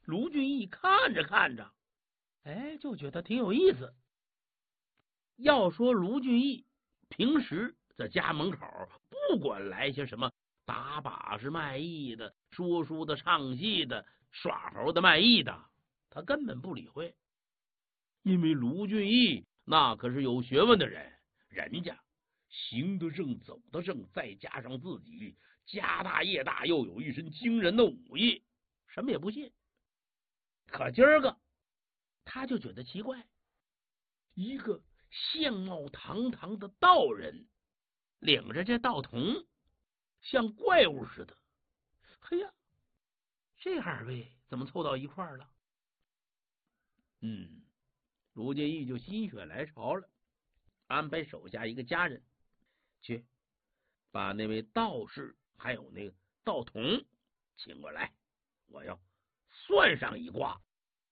卢俊义看着看着，就觉得挺有意思。要说卢俊义平时在家门口，不管来些什么打把式卖艺的、说书的、唱戏的、耍猴的、卖艺的，他根本不理会。因为卢俊义那可是有学问的人，人家行得正，走得正，再加上自己家大业大，又有一身惊人的武艺，什么也不信。可今儿个他就觉得奇怪，一个相貌堂堂的道人领着这道童，像怪物似的。嘿呀，这二位怎么凑到一块儿了？卢俊义就心血来潮了，安排手下一个家人去把那位道士还有那个道童请过来，我要算上一卦。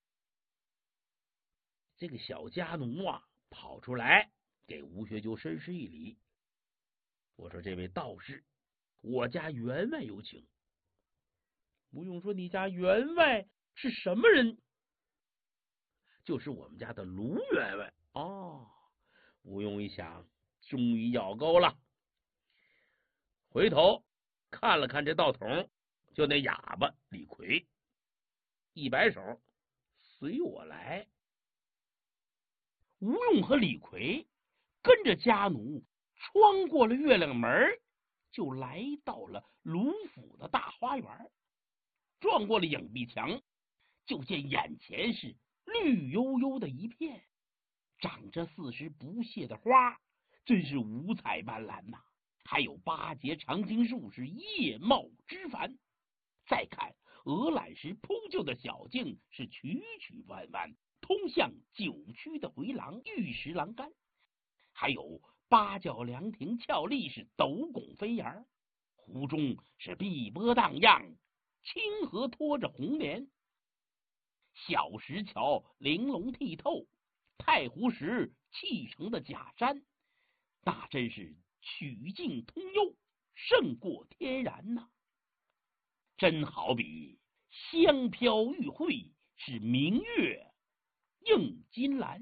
这个小家奴啊跑出来给吴学究深施一礼，我说这位道士，我家员外有请。吴用说你家员外是什么人？就是我们家的卢员外。吴用一想，终于咬钩了，回头看了看这道童，就那哑巴李逵，一摆手，随我来。吴用和李逵跟着家奴穿过了月亮门，就来到了卢府的大花园。撞过了影壁墙，就见眼前是绿油油的一片，长着40不谢的花，真是五彩斑斓呐！还有8节常青树是叶茂枝繁。再看鹅卵石铺就的小径是曲曲弯弯，通向9曲的回廊玉石栏杆，还有8角凉亭峭立是斗拱飞檐，湖中是碧波荡漾，清河拖着红莲，小石桥玲珑剔透，太湖石砌成的假山，那真是曲径通幽，胜过天然呐！真好比香飘玉慧，是明月映金兰。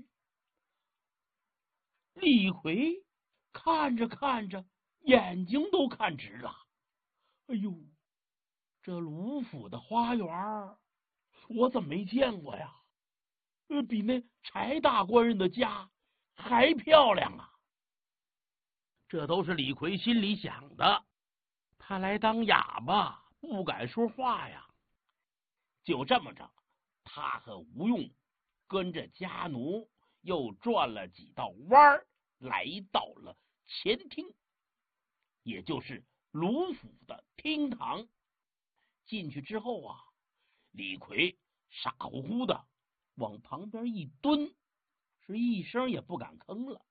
李逵看着看着，眼睛都看直了。哎呦，这卢府的花园我怎么没见过呀？比那柴大官人的家还漂亮啊！这都是李逵心里想的，他来当哑巴不敢说话呀。就这么着，他和吴用跟着家奴又转了几道弯，来到了前厅，也就是卢府的厅堂。进去之后啊，李逵傻乎乎的往旁边一蹲，是一声也不敢吭了。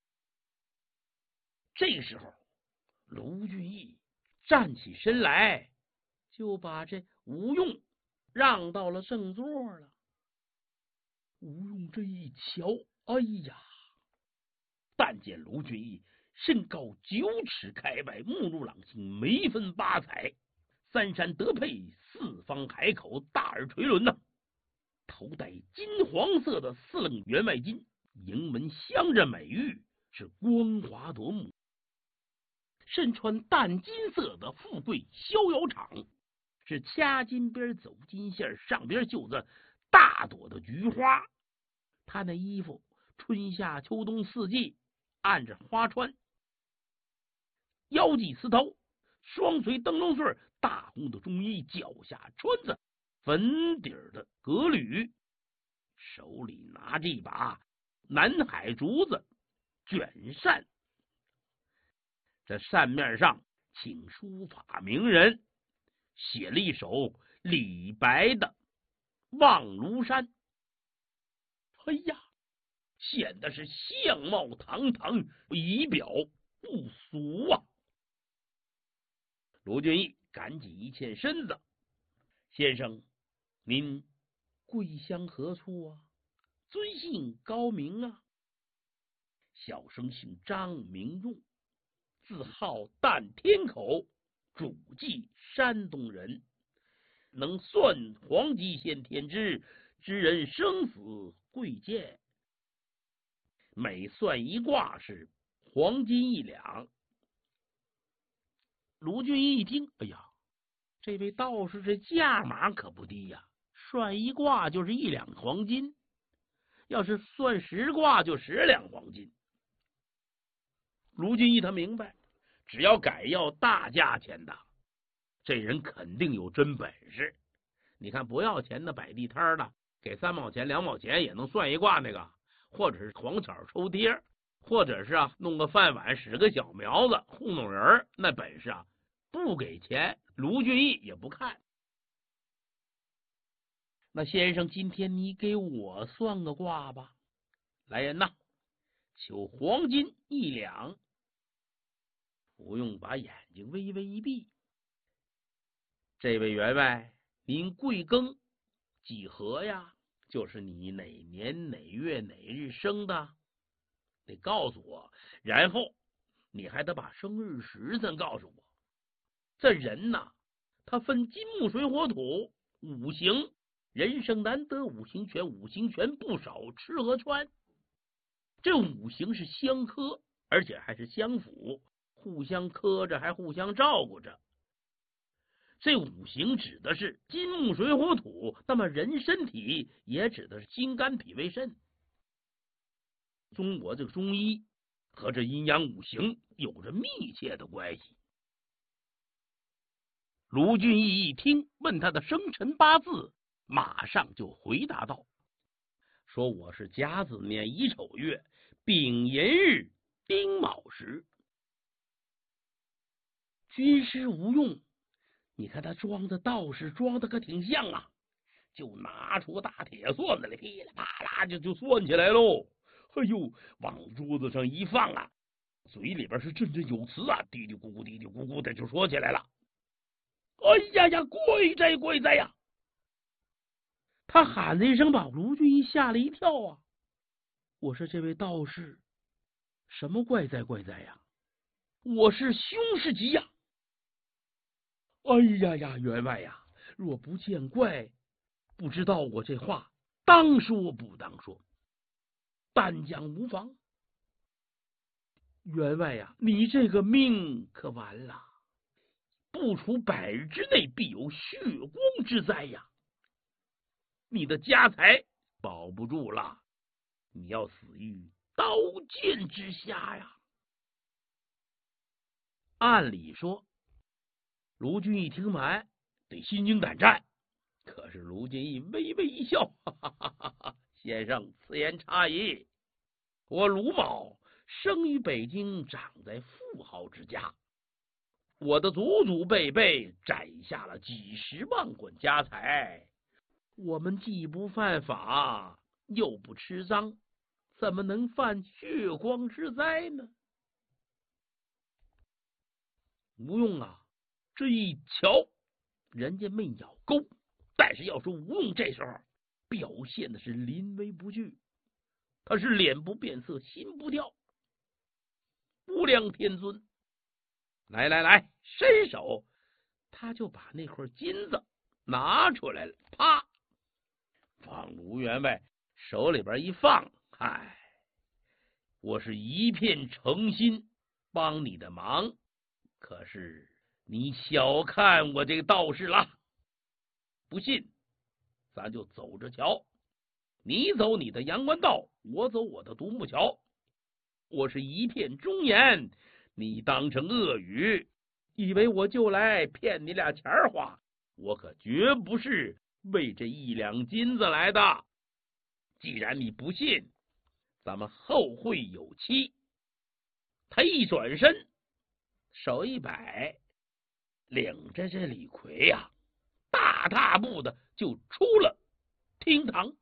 这时候卢俊义站起身来，就把这吴用让到了正座了。吴用这一瞧，哎呀，但见卢俊义身高9尺开外，目露朗星，眉分8彩，3山得配，4方海口，大耳垂轮呐，头戴金黄色的4楞员外巾，营门镶着美玉，是光滑夺目。身穿淡金色的富贵逍遥氅，是掐金边走金线，上边绣着大朵的菊花。他那衣服春夏秋冬4季按着花穿，腰系丝绦，双垂灯笼穗，大红的中衣，脚下穿着粉底的革履，手里拿着一把南海竹子卷扇，这扇面上请书法名人写了一首李白的《望庐山》。哎呀，显得是相貌堂堂，仪表不俗啊！罗俊义赶紧一欠身子，先生，您贵乡何处啊？尊姓高名啊？小生姓张，名用，字号淡天口，祖籍山东人， 能算黄鸡先天之人生死贵贱。每算一卦是黄金1两。卢俊义一听，哎呀，这位道士这价码可不低呀，算一卦就是1两黄金，要是算10卦就10两黄金。卢俊义他明白，只要敢要大价钱的，这人肯定有真本事。你看不要钱的摆地摊的，给3毛钱2毛钱也能算一卦那个，或者是黄巧抽贴，或者是弄个饭碗使个小苗子糊弄人，那本事不给钱卢俊义也不看。那先生，今天你给我算个卦吧。来人呐，求黄金1两。不用把眼睛微微一闭。这位员外，您贵庚几何呀？就是你哪年哪月哪日生的，得告诉我，然后你还得把生日时辰告诉我。这人呐，他分金木水火土5行，人生难得5行全，5行全不少吃和穿。这5行是相克，而且还是相辅，互相磕着，还互相照顾着。这5行指的是金木水火土，那么人身体也指的是心肝脾胃肾。中国这个中医和这阴阳5行有着密切的关系。卢俊义一听，问他的生辰八字，马上就回答道，说我是甲子年乙丑月丙寅日丁卯时。军师吴用，你看他装的道士装的可挺像啊，就拿出大铁蒜子来，噼里啪啦就算起来喽。哎呦，往桌子上一放嘴里边是振振有词嘀嘀咕咕嘀嘀咕咕的就说起来了。哎呀呀，贵哉贵哉呀！他喊了一声，把卢俊义吓了一跳我说这位道士，什么怪哉怪哉呀？我是凶是吉呀！哎呀呀，员外呀，若不见怪，不知道我这话当说不当说，但讲无妨。员外呀，你这个命可完了，不出100日之内必有血光之灾呀！你的家财保不住了，你要死于刀剑之下呀！按理说，卢俊义听完得心惊胆战，可是卢俊义微微一笑，哈哈哈哈，先生此言差矣。我卢某生于北京，长在富豪之家，我的祖祖辈辈攒下了几10万贯家财，我们既不犯法，又不吃脏，怎么能犯血光之灾呢？吴用这一瞧，人家没咬钩，但是要说吴用这时候表现的是临危不惧，他是脸不变色，心不跳。无量天尊，来来来，伸手，他就把那块金子拿出来了，啪，往卢员外手里边一放，嗨，我是一片诚心帮你的忙，可是你小看我这个道士了。不信，咱就走着瞧。你走你的阳关道，我走我的独木桥。我是一片忠言，你当成恶语，以为我就来骗你俩钱花，我可绝不是为这1两金子来的。既然你不信，咱们后会有期。他一转身，手一摆，领着这李逵大踏步的就出了厅堂。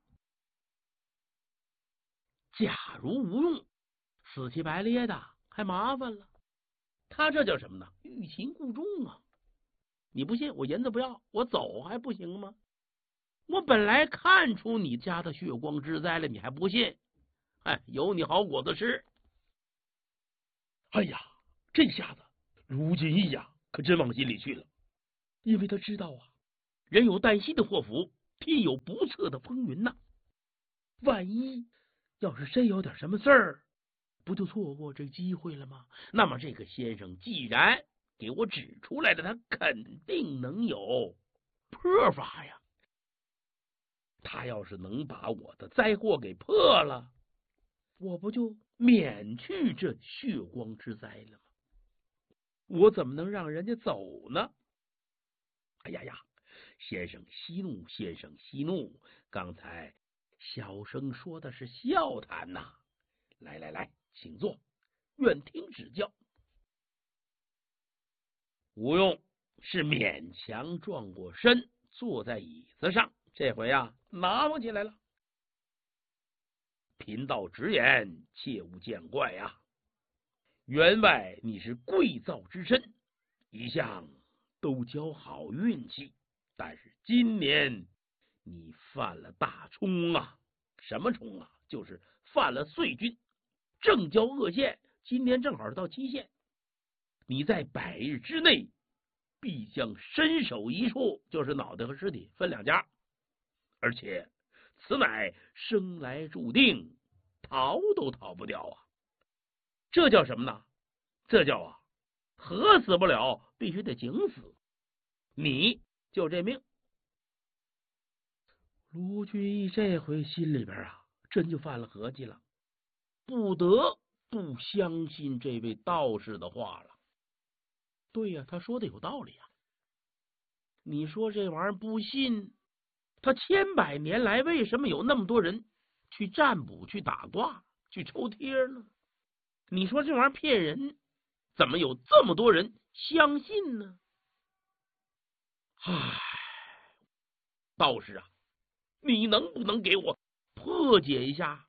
假如吴用死乞白咧的，还麻烦了。他这叫什么呢？欲擒故纵你不信，我银子不要，我走还不行吗？我本来看出你家的血光之灾了，你还不信？有你好果子吃。哎呀，这下子卢俊义可真往心里去了，因为他知道人有旦夕的祸福，天有不测的风云呐。万一要是真有点什么事儿，不就错过这机会了吗？那么这个先生既然给我指出来了，他肯定能有破法呀。他要是能把我的灾祸给破了，我不就免去这血光之灾了吗？我怎么能让人家走呢？哎呀呀，先生息怒，先生息怒，刚才小生说的是笑谈呐。来来来，请坐，愿听指教。吴用是勉强转过身，坐在椅子上，这回啊拿摸起来了。贫道直言，切勿见怪呀。员外你是贵造之身，一向都交好运气，但是今年你犯了大冲啊！什么冲啊？就是犯了岁君，正交恶线，今年正好到期限，你在100日之内必将身首异处，就是脑袋和尸体分两家，而且此乃生来注定，逃都逃不掉啊！这叫什么呢？这叫啊，合死不了，必须得颈死，你就这命。卢俊义这回心里边啊，真就犯了合计了，不得不相信这位道士的话了。对呀，他说的有道理啊。你说这玩意儿不信，他千百年来为什么有那么多人去占卜、去打卦、去抽贴呢？你说这玩意儿骗人，怎么有这么多人相信呢？唉，道士啊，你能不能给我破解一下？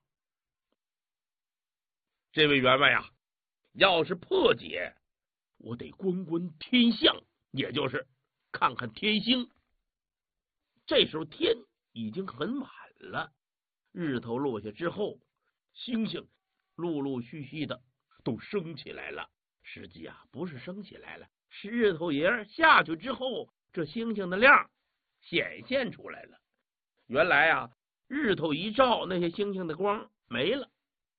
这位员外啊，要是破解，我得观观天象，也就是看看天星。这时候天已经很晚了，日头落下之后，星星陆陆续续的都升起来了。实际啊，不是升起来了，是日头爷下去之后，这星星的亮显现出来了。原来啊，日头一照，那些星星的光没了。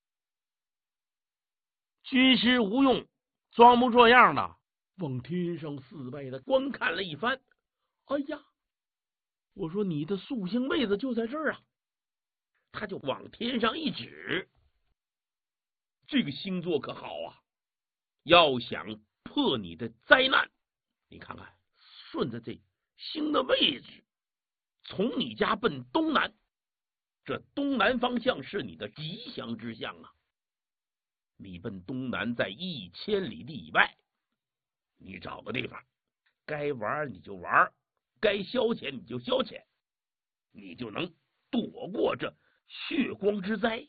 军师吴用装模作样的往天上四外的观看了一番。哎呀，我说你的宿星位子就在这儿啊！他就往天上一指，这个星座可好啊！要想破你的灾难，你看看，顺着这星的位置，从你家奔东南，这东南方向是你的吉祥之象啊！你奔东南在1000里地以外，你找个地方，该玩你就玩，该消遣你就消遣，你就能躲过这血光之灾。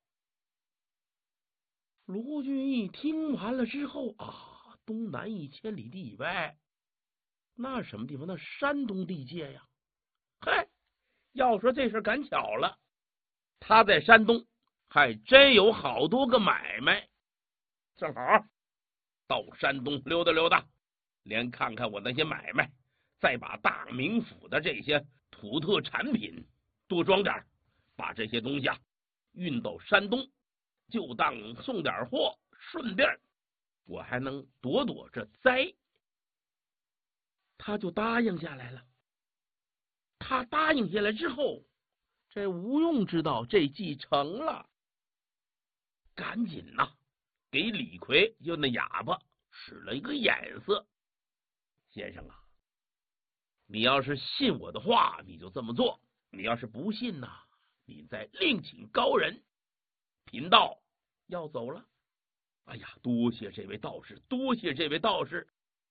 卢俊义听完了之后啊，东南1000里地以外，那是什么地方？那山东地界呀！嗨，要说这事赶巧了，他在山东还真有好多个买卖，正好到山东溜达溜达，连看看我那些买卖，再把大名府的这些土特产品多装点，把这些东西啊运到山东，就当送点货，顺便我还能躲躲这灾。他就答应下来了。他答应下来之后，这吴用知道这计成了，赶紧呐给李逵就那哑巴使了一个眼色。先生啊，你要是信我的话，你就这么做；你要是不信呐，你再另请高人。贫道要走了。哎呀，多谢这位道士，多谢这位道士。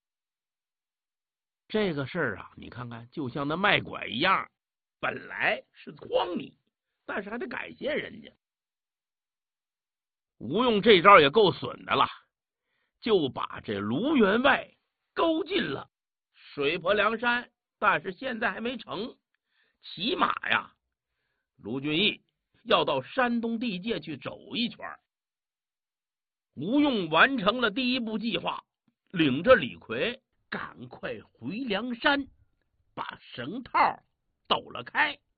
这个事儿啊，你看看，就像那卖拐一样，本来是诓你，但是还得感谢人家。吴用这招也够损的了，就把这卢员外勾进了水泊梁山，但是现在还没成，起码呀，卢俊义要到山东地界去走一圈。吴用完成了第一步计划，领着李逵赶快回梁山， 把绳套抖了开。